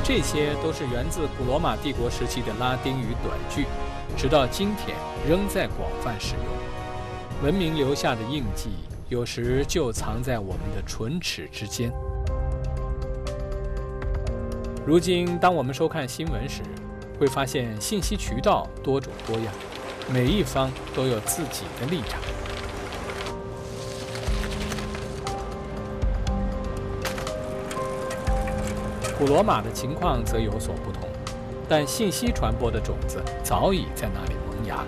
这些都是源自古罗马帝国时期的拉丁语短句，直到今天仍在广泛使用。文明留下的印记，有时就藏在我们的唇齿之间。如今，当我们收看新闻时，会发现信息渠道多种多样，每一方都有自己的立场。古罗马的情况则有所不同，但信息传播的种子早已在那里萌芽。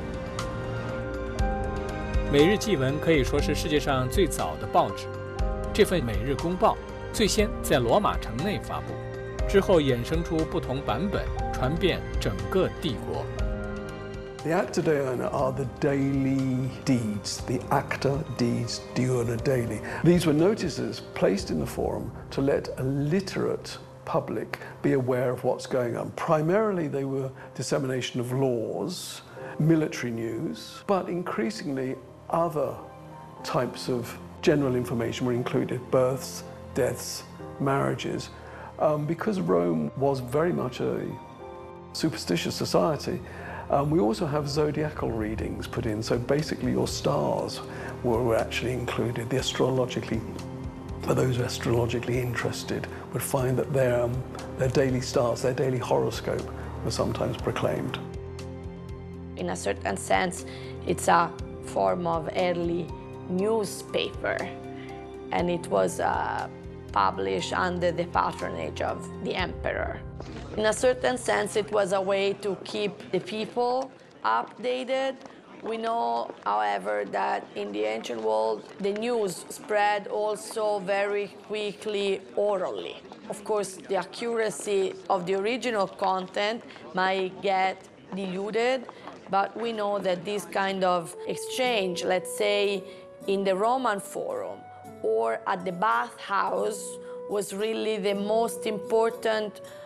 每日纪文可以说是世界上最早的报纸。这份每日公报最先在罗马城内发布，之后衍生出不同版本，传遍整个帝国。 The Acta Diurna are the daily deeds, the Acta Deeds Diurna Daily. These were notices placed in the Forum to let a literate public be aware of what's going on. Primarily, they were dissemination of laws, military news, but increasingly other types of general information were included: births, deaths, marriages. Because Rome was very much a superstitious society, we also have zodiacal readings put in. So basically, your stars were actually included. For those astrologically interested, would find that their daily stars, their daily horoscope, were sometimes proclaimed. In a certain sense, it's a form of early newspaper, and it was published under the patronage of the emperor. In a certain sense, it was a way to keep the people updated. We know, however, that in the ancient world, the news spread also very quickly orally. Of course, the accuracy of the original content might get diluted, but we know that this kind of exchange, let's say in the Roman Forum or at the bathhouse, was really the most important